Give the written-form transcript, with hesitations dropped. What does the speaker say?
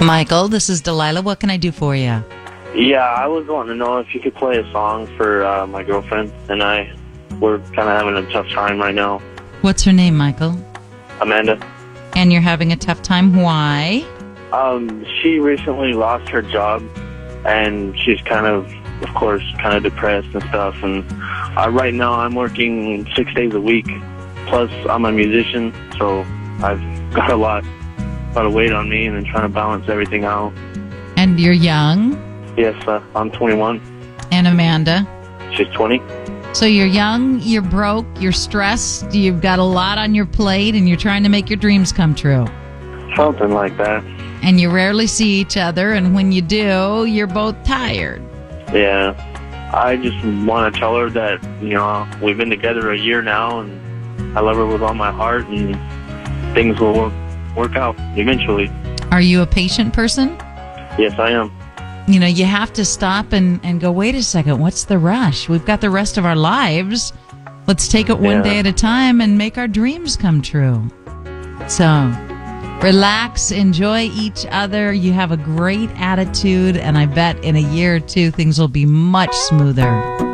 Michael, this is Delilah. What can I do for you? Yeah, I was wanting to know if you could play a song for my girlfriend and I. We're kind of having a tough time right now. What's her name, Michael? Amanda. And you're having a tough time. Why? She recently lost her job, and she's of course, kind of depressed and stuff. And right now I'm working 6 days a week. Plus, I'm a musician, so I've got a lot of weight on me, and then trying to balance everything out. And you're young? Yes, I'm 21. And Amanda? She's 20. So you're young, you're broke, you're stressed, you've got a lot on your plate, and you're trying to make your dreams come true. Something like that. And you rarely see each other, and when you do, you're both tired. Yeah. I just want to tell her that, we've been together a year now, and I love her with all my heart, and things will work out eventually. Are you a patient person? Yes, I am. You have to stop and go, wait a second, what's the rush? We've got the rest of our lives. Let's take it one day at a time and make our dreams come true. So, relax, enjoy each other. You have a great attitude, and I bet in a year or two things will be much smoother.